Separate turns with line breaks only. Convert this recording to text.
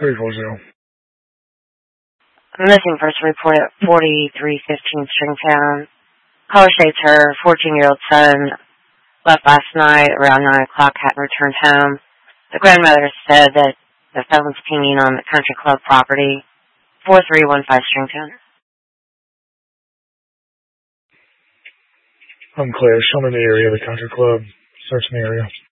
340.
Missing person report at 4315 Stringtown. Caller states her 14-year-old son left last night around 9 o'clock, hadn't returned home. The grandmother said that the phone was pinging on the country club property, 4315 Stringtown.
I'm clear. Show me the area of the country club. Search the area.